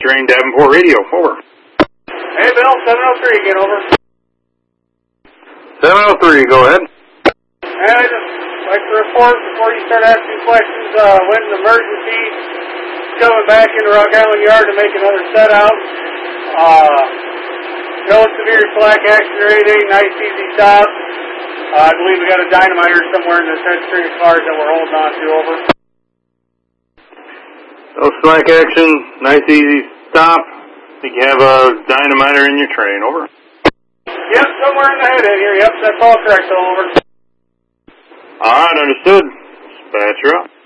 train, Davenport Radio, over. Hey, Bill, 703 again, over. 703, go ahead. And I just like to report before you start asking questions, went in emergency, coming back into Rock Island Yard to make another set out. No severe slack action or anything, nice easy stop. I believe we got a dynamiter somewhere in this head string of cars that we're holding on to, over. No slack action, nice easy stop. I think you have a dynamiter in your train, over. Yep, somewhere in the head in here, yep, that's all correct, over. Alright, understood. Dispatcher up.